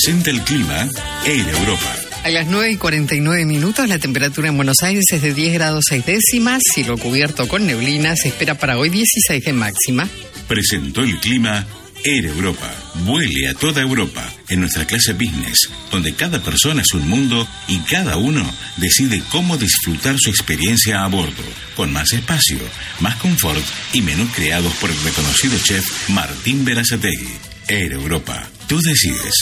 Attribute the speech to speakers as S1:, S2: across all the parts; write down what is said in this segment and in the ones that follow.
S1: Presenta el clima Air Europa.
S2: A las 9:49, la temperatura en Buenos Aires es de 10 grados 6 décimas, cielo cubierto con neblina, se espera para hoy 16 de máxima.
S1: Presentó el clima Air Europa. Vuele a toda Europa en nuestra clase business, donde cada persona es un mundo y cada uno decide cómo disfrutar su experiencia a bordo, con más espacio, más confort y menú creados por el reconocido chef Martín Berazategui. Air Europa. Tú decides.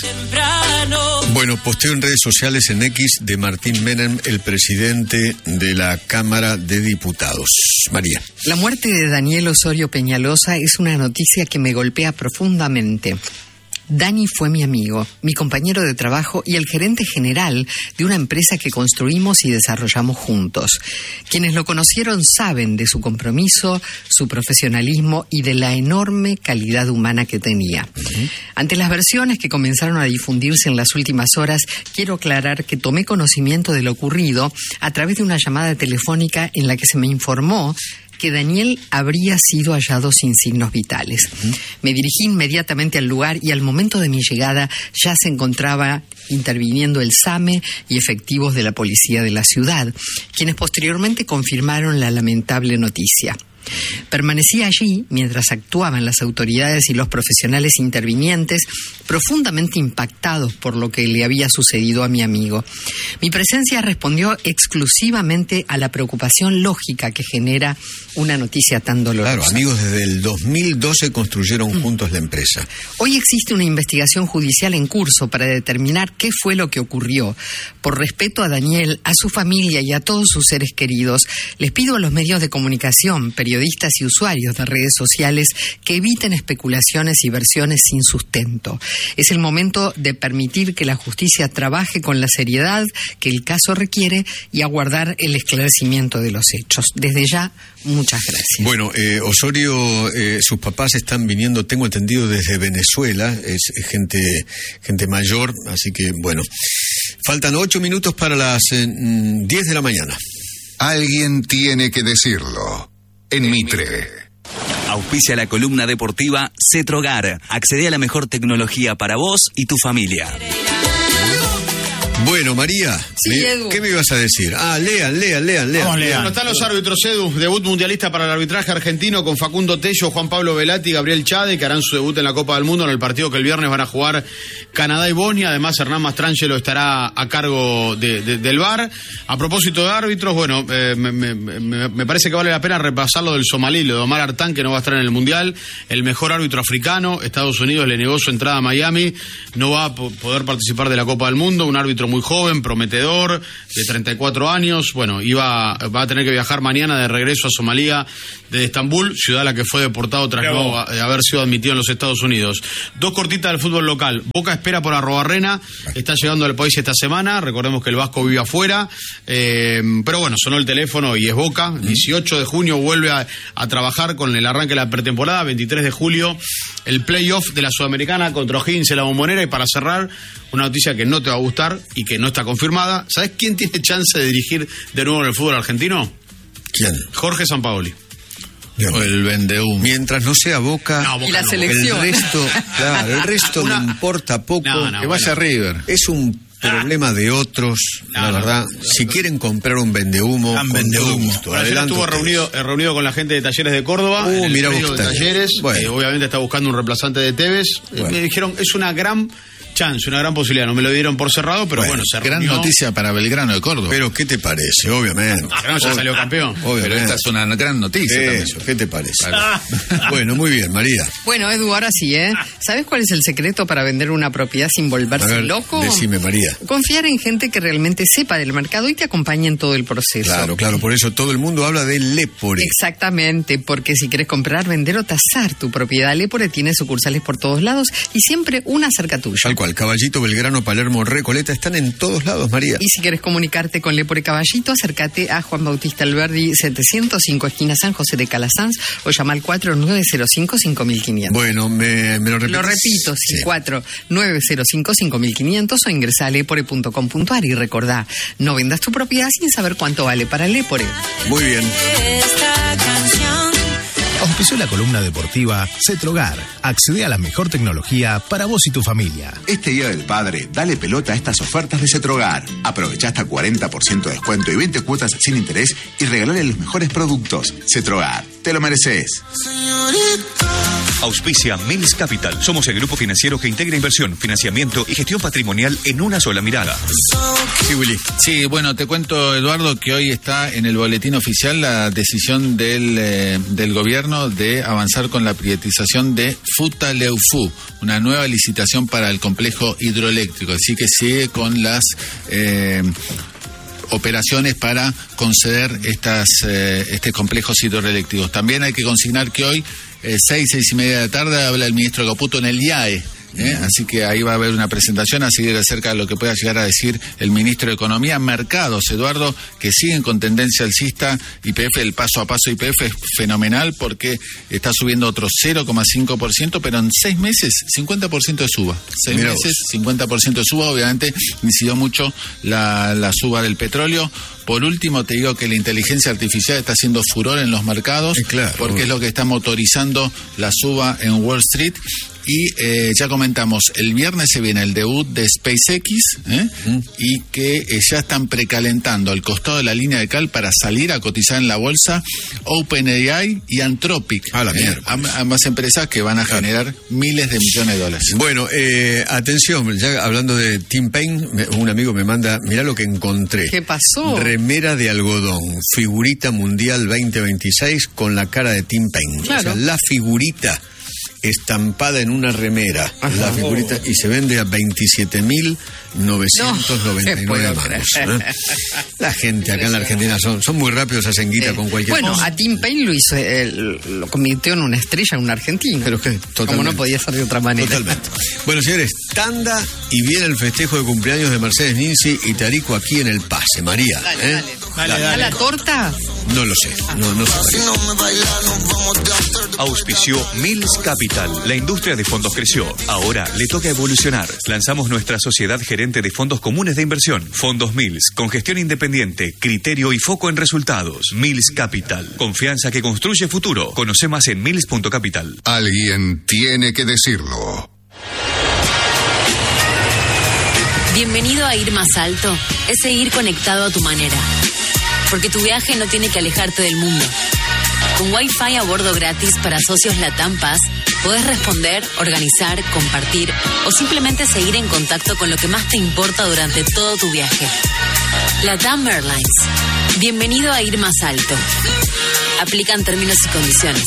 S3: Bueno, posteo en redes sociales en X de Martín Menem, el presidente de la Cámara de Diputados. María.
S2: La muerte de Daniel Osorio Peñalosa es una noticia que me golpea profundamente. Dani fue mi amigo, mi compañero de trabajo y el gerente general de una empresa que construimos y desarrollamos juntos. Quienes lo conocieron saben de su compromiso, su profesionalismo y de la enorme calidad humana que tenía. Ante las versiones que comenzaron a difundirse en las últimas horas, quiero aclarar que tomé conocimiento de lo ocurrido a través de una llamada telefónica en la que se me informó que Daniel habría sido hallado sin signos vitales. Me dirigí inmediatamente al lugar y al momento de mi llegada ya se encontraba interviniendo el SAME y efectivos de la policía de la ciudad, quienes posteriormente confirmaron la lamentable noticia. Permanecí allí mientras actuaban las autoridades y los profesionales intervinientes, profundamente impactados por lo que le había sucedido a mi amigo. Mi presencia respondió exclusivamente a la preocupación lógica que genera una noticia tan dolorosa.
S3: Claro, amigos, desde el 2012 construyeron juntos la empresa.
S2: Hoy existe una investigación judicial en curso para determinar qué fue lo que ocurrió. Por respeto a Daniel, a su familia y a todos sus seres queridos, les pido a los medios de comunicación, periodistas y usuarios de redes sociales que eviten especulaciones y versiones sin sustento. Es el momento de permitir que la justicia trabaje con la seriedad que el caso requiere y aguardar el esclarecimiento de los hechos. Desde ya, muchas gracias.
S3: Bueno, Osorio, sus papás están viniendo, tengo entendido, desde Venezuela, es gente mayor, así que bueno, faltan 8 minutos para las 10 de la mañana.
S4: Alguien tiene que decirlo. En Mitre.
S5: Auspicia la columna deportiva Cetrogar. Accede a la mejor tecnología para vos y tu familia.
S3: Bueno, María,
S2: sí, Edu.
S3: ¿Qué me ibas a decir? Lean.
S6: Bueno, están los árbitros, Edu. Debut mundialista para el arbitraje argentino con Facundo Tello, Juan Pablo Velati y Gabriel Chade, que harán su debut en la Copa del Mundo en el partido que el viernes van a jugar Canadá y Bosnia. Además, Hernán Mastrangelo estará a cargo del VAR. A propósito de árbitros, bueno, me parece que vale la pena repasar lo del somalí, lo de Omar Artán, que no va a estar en el Mundial. El mejor árbitro africano. Estados Unidos le negó su entrada a Miami. No va a poder participar de la Copa del Mundo. Un árbitro muy joven, prometedor, de 34 años. Bueno, va a tener que viajar mañana de regreso a Somalia desde Estambul, ciudad a la que fue deportado tras no haber sido admitido en los Estados Unidos. 2 cortitas del fútbol local. Boca espera por Arrobarrena, está llegando al país esta semana. Recordemos que el Vasco vive afuera, pero bueno, sonó el teléfono y es Boca. 18 de junio vuelve a trabajar con el arranque de la pretemporada. 23 de julio el playoff de la Sudamericana contra O'Higgins en la Bombonera. Y para cerrar, una noticia que no te va a gustar y que no está confirmada. ¿Sabes quién tiene chance de dirigir de nuevo en el fútbol argentino?
S3: ¿Quién?
S6: Jorge Sampaoli.
S3: O el vendehumo. Mientras no sea Boca,
S2: Boca y la selección.
S3: El resto le importa poco.
S6: Que vaya River.
S3: Es un problema de otros, la verdad. Si quieren comprar un vendehumo, con todo gusto.
S6: Ayer estuvo reunido con la gente de Talleres de Córdoba.
S3: Mira vos,
S6: Talleres.
S3: Bueno.
S6: Obviamente está buscando un reemplazante de Tevez. Bueno. Me dijeron, es una gran chance, una gran posibilidad. No me lo dieron por cerrado, pero bueno, se
S7: gran
S6: reunió.
S7: Noticia para Belgrano de Córdoba.
S3: Pero ¿qué te parece? Obviamente.
S6: Belgrano ya salió campeón.
S3: Obviamente.
S7: Pero esta es una gran noticia.
S3: Eso, ¿qué te parece? Bueno, muy bien, María.
S2: Bueno, Edu, ahora sí, ¿sabes cuál es el secreto para vender una propiedad sin volverse loco?
S3: Decime, María.
S2: Confiar en gente que realmente sepa del mercado y te acompañe en todo el proceso.
S3: Claro, por eso todo el mundo habla de Lepore.
S2: Exactamente, porque si quieres comprar, vender o tasar tu propiedad, Lepore tiene sucursales por todos lados y siempre una cerca tuya.
S3: Tal cual, Caballito, Belgrano, Palermo, Recoleta, están en todos lados, María.
S2: Y si quieres comunicarte con Lepore Caballito, acércate a Juan Bautista Alberdi 705, esquina San José de Calasanz, o llama al 4905-5500.
S3: Bueno, ¿me lo repites?
S2: Lo repito, sí. 4905-5500 o ingresa a lepore.com.ar y recordá, no vendas tu propiedad sin saber cuánto vale para Lepore.
S3: Muy bien.
S8: Esta canción Auspició la columna deportiva Cetrogar. Accede a la mejor tecnología para vos y tu familia.
S9: Este Día del Padre, dale pelota a estas ofertas de Cetrogar. Aprovecha hasta 40% de descuento y 20 cuotas sin interés y regalale los mejores productos. Cetrogar, te lo mereces.
S10: Auspicia Mills Capital. Somos el grupo financiero que integra inversión, financiamiento y gestión patrimonial en una sola mirada.
S3: Sí, Willy.
S7: Sí, bueno, te cuento, Eduardo, que hoy está en el boletín oficial la decisión del gobierno de avanzar con la privatización de Futaleufú, una nueva licitación para el complejo hidroeléctrico. Así que sigue con las operaciones para conceder estos complejos hidroeléctricos. También hay que consignar que hoy, 6:30 de la tarde, habla el ministro Caputo en el IAE. Así que ahí va a haber una presentación a seguir acerca de lo que pueda llegar a decir el ministro de Economía. Mercados, Eduardo, que siguen con tendencia alcista. YPF, el paso a paso YPF es fenomenal porque está subiendo otro 0,5%, pero en 6 meses 50% de suba. 6 meses 50% de suba. Obviamente incidió mucho la suba del petróleo. Por último, te digo que la inteligencia artificial está haciendo furor en los mercados,
S3: claro,
S7: porque es lo que está motorizando la suba en Wall Street. Y ya comentamos, el viernes se viene el debut de SpaceX, y que ya están precalentando al costado de la línea de cal para salir a cotizar en la bolsa OpenAI y Anthropic. Ambas empresas que van a generar miles de millones de dólares.
S3: Bueno, atención, ya hablando de Tim Payne, un amigo me manda, mirá lo que encontré.
S2: ¿Qué pasó?
S3: Remera de algodón, figurita mundial 2026 con la cara de Tim Payne.
S2: Claro.
S3: O sea, la figurita estampada en una remera, la figurita, y se vende a 27.999 mangos. La gente acá en la Argentina son muy rápidos, hacen guita con cualquier cosa.
S2: Bueno, a Tim Payne lo convirtió en una estrella, en un argentino.
S3: Pero que
S2: como no podía ser de otra manera.
S3: Totalmente. Bueno, señores, tanda y viene el festejo de cumpleaños de Mercedes Ninzi y Tarico aquí en el Pase. María.
S2: Dale. ¿A la torta?
S3: No lo sé. No sé.
S10: Auspició Mills Capital. La industria de fondos creció. Ahora le toca evolucionar. Lanzamos nuestra sociedad gerente de fondos comunes de inversión. Fondos Mills, con gestión independiente, criterio y foco en resultados. Mills Capital. Confianza que construye futuro. Conoce más en mills.capital.
S4: Alguien tiene que decirlo.
S11: Bienvenido a Ir Más Alto. Es seguir conectado a tu manera. Porque tu viaje no tiene que alejarte del mundo. Con Wi-Fi a bordo gratis para socios Latam Pass, podés responder, organizar, compartir o simplemente seguir en contacto con lo que más te importa durante todo tu viaje. Latam Airlines. Bienvenido a Ir Más Alto. Aplican términos y condiciones.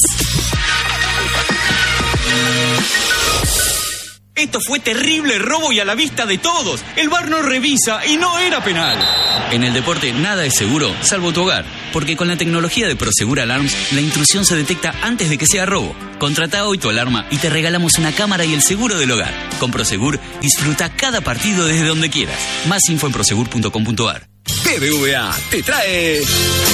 S12: Esto fue terrible robo y a la vista de todos. El VAR no revisa y no era penal.
S5: En el deporte nada es seguro, salvo tu hogar. Porque con la tecnología de Prosegur Alarms, la intrusión se detecta antes de que sea robo. Contrata hoy tu alarma y te regalamos una cámara y el seguro del hogar. Con Prosegur, disfruta cada partido desde donde quieras. Más info en prosegur.com.ar.
S12: BBVA te trae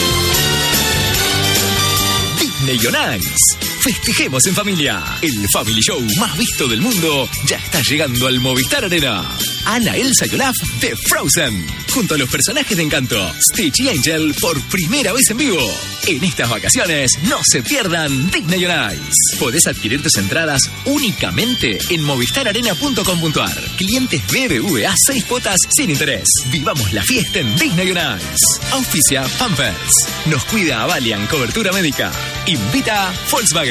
S12: Disney on Ice. Festejemos en familia. El Family Show más visto del mundo ya está llegando al Movistar Arena. Anna, Elsa y Olaf de Frozen, junto a los personajes de Encanto, Stitch y Angel, por primera vez en vivo. En estas vacaciones, no se pierdan Disney on Ice. Podés adquirir tus entradas únicamente en movistararena.com.ar. Clientes BBVA 6 cuotas sin interés. Vivamos la fiesta en Disney on Ice. Auspicia Pampers. Nos cuida Avalian Cobertura Médica. Invita Volkswagen.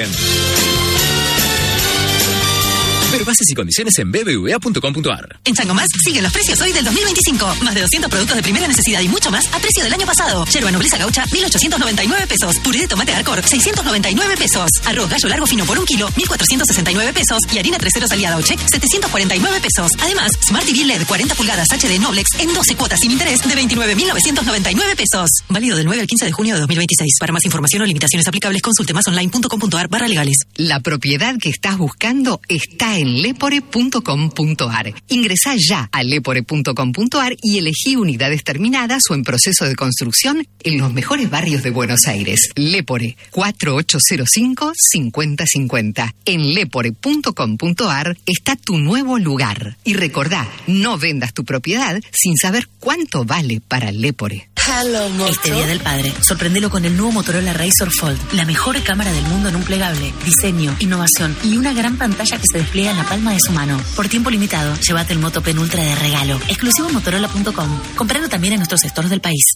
S12: Ver bases y condiciones en bbva.com.ar.
S13: En Sangomás siguen los precios hoy del 2025. Más de 200 productos de primera necesidad y mucho más a precio del año pasado. Yerba nobleza gaucha, 1.899 pesos. Puré de tomate Arcor, 699 pesos. Arroz gallo largo fino por 1 kilo, 1.469 pesos. Y harina 3 ceros aliada o check, 749 pesos. Además, Smart TV LED 40 pulgadas HD Noblex en 12 cuotas sin interés de 29.999 pesos. Válido del 9 al 15 de junio de 2026. Para más información o limitaciones aplicables, consulte másonline.com.ar/legales.
S2: La propiedad que estás buscando está en en lepore.com.ar. Ingresá ya a lepore.com.ar y elegí unidades terminadas o en proceso de construcción en los mejores barrios de Buenos Aires. Lepore, 4805-5050. En lepore.com.ar está tu nuevo lugar. Y recordá, no vendas tu propiedad sin saber cuánto vale para Lepore.
S11: Este Día del Padre, sorprendelo con el nuevo Motorola Razr Fold, la mejor cámara del mundo en un plegable, diseño, innovación y una gran pantalla que se despliega en la palma de su mano. Por tiempo limitado, llévate el Moto Pen Ultra de regalo, exclusivo en Motorola.com. Compralo también en nuestros stores del país.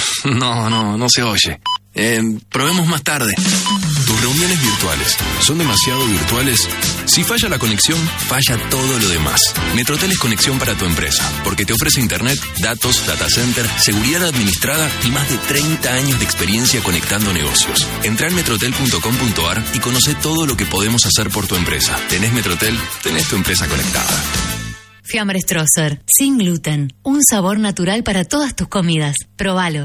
S14: No se oye. Probemos más tarde.
S15: ¿Tus reuniones virtuales son demasiado virtuales? Si falla la conexión, falla todo lo demás. Metrotel es conexión para tu empresa, porque te ofrece internet, datos, data center, seguridad administrada y más de 30 años de experiencia conectando negocios. Entrá en metrotel.com.ar y conoce todo lo que podemos hacer por tu empresa. Tenés Metrotel, tenés tu empresa conectada.
S11: Fiambre Strosser, sin gluten, un sabor natural para todas tus comidas. Probalos.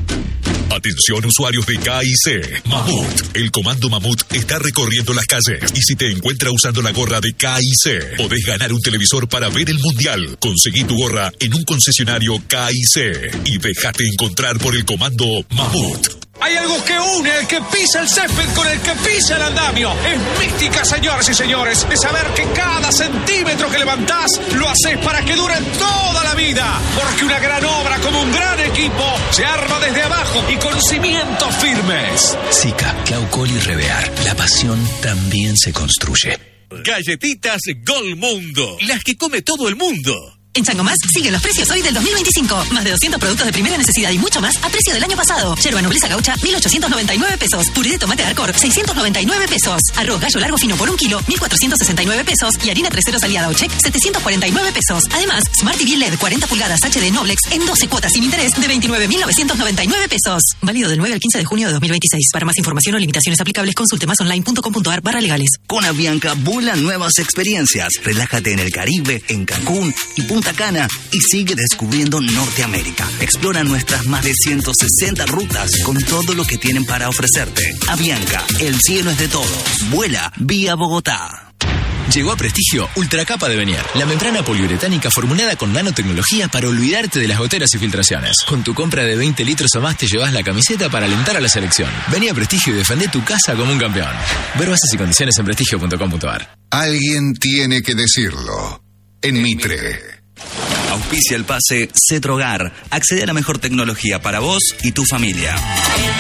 S16: Atención usuarios de KIC. Mamut. El comando Mamut está recorriendo las calles y si te encuentra usando la gorra de KIC, podés ganar un televisor para ver el mundial. Conseguí tu gorra en un concesionario KIC y dejate encontrar por el comando Mamut.
S17: Hay algo que une el que pisa el césped con el que pisa el andamio. Es mística, señoras y señores, de saber que cada centímetro que levantás lo haces para que dure toda la vida. Porque una gran obra como un gran equipo se arma desde abajo y con cimientos firmes.
S12: Zika, Claucol y Revear. La pasión también se construye.
S18: Galletitas Golmundo, las que come todo el mundo.
S13: En Changomás siguen los precios hoy del 2025. Más de 200 productos de primera necesidad y mucho más a precio del año pasado. Yerba nobleza gaucha, 1.899 pesos. Puré de tomate Arcor, 699 pesos. Arroz gallo largo fino por 1 kilo, 1.469 pesos. Y harina 3 ceros aliada o check, 749 pesos. Además, Smart TV LED 40 pulgadas HD Noblex en 12 cuotas sin interés de 29.999 pesos. Válido del 9 al 15 de junio de 2026. Para más información o limitaciones aplicables, consulte masonline.com.ar/legales.
S19: Con Avianca vuelan nuevas experiencias. Relájate en el Caribe, en Cancún y Punta Cana y sigue descubriendo Norteamérica. Explora nuestras más de 160 rutas con todo lo que tienen para ofrecerte. Avianca, el cielo es de todos. Vuela vía Bogotá.
S12: Llegó a Prestigio Ultracapa de Venier, la membrana poliuretánica formulada con nanotecnología para olvidarte de las goteras y filtraciones. Con tu compra de 20 litros o más te llevas la camiseta para alentar a la selección. Vení a Prestigio y defendé tu casa como un campeón. Ver bases y condiciones en prestigio.com.ar.
S4: Alguien tiene que decirlo. En Mitre.
S19: Auspicia el pase Cetrogar. Accede a la mejor tecnología para vos y tu familia.